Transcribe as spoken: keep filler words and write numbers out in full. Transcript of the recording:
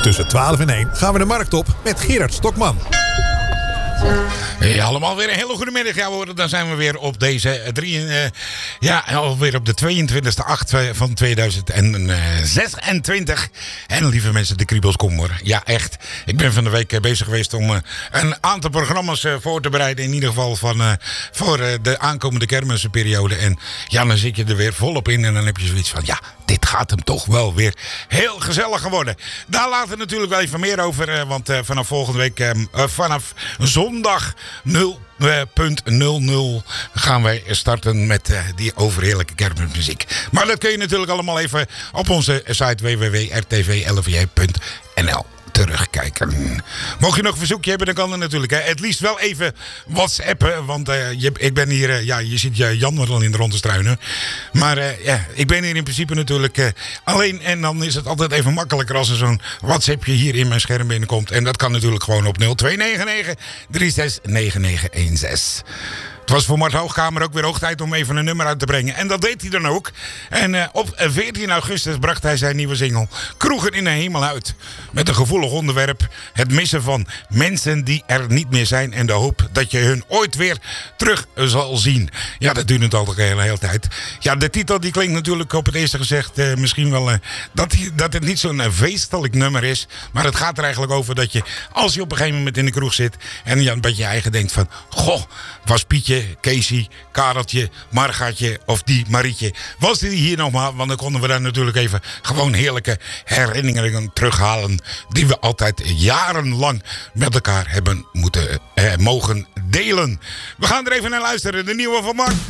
Tussen twaalf en één gaan we de markt op met Gerard Stokman. Hey, allemaal weer een hele goede middag. Ja, hoor, dan zijn we weer op deze drie, uh, ja, alweer op de tweeëntwintigste acht van tweeduizend zesentwintig. En lieve mensen, de kriebels komen hoor. Ja, echt. Ik ben van de week uh, bezig geweest om uh, een aantal programma's uh, voor te bereiden. In ieder geval van, uh, voor uh, de aankomende kermisperiode. En ja, dan zit je er weer volop in. En dan heb je zoiets van, ja, dit gaat hem toch wel weer heel gezellig worden. Daar laten we natuurlijk wel even meer over. Uh, want uh, vanaf volgende week, uh, uh, vanaf zondag nul punt nul nul gaan wij starten met uh, die overheerlijke kermismuziek. Maar dat kun je natuurlijk allemaal even op onze site w w w punt r t v l v j punt n l terugkijken. Mocht je nog een verzoekje hebben, dan kan dat natuurlijk. Hè. Het liefst wel even WhatsAppen. Want uh, je, ik ben hier... Uh, ja, je ziet uh, Jan wel in de ronde struinen. Maar uh, ja, ik ben hier in principe natuurlijk uh, alleen. En dan is het altijd even makkelijker als er zo'n WhatsAppje hier in mijn scherm binnenkomt. En dat kan natuurlijk gewoon op nul twee negen negen drie zes negen negen een zes. Het was voor Mart Hoogkamer ook weer hoog tijd om even een nummer uit te brengen. En dat deed hij dan ook. En uh, op veertien augustus bracht hij zijn nieuwe single Kroegen in de Hemel uit. Met een gevoelig onderwerp. Het missen van mensen die er niet meer zijn. En de hoop dat je hun ooit weer terug zal zien. Ja, dat duurt natuurlijk al de hele, hele tijd. Ja, de titel die klinkt natuurlijk op het eerste gezegd uh, misschien wel... Uh, dat, dat het niet zo'n uh, feestelijk nummer is. Maar het gaat er eigenlijk over dat je... Als je op een gegeven moment in de kroeg zit... En je een beetje je eigen denkt van... Goh, was Pietje... Keesie, Kareltje, Margaatje of die Marietje. Was die hier nog maar? Want dan konden we daar natuurlijk even gewoon heerlijke herinneringen terughalen. Die we altijd jarenlang met elkaar hebben moeten, eh, mogen delen. We gaan er even naar luisteren. De nieuwe van Mark.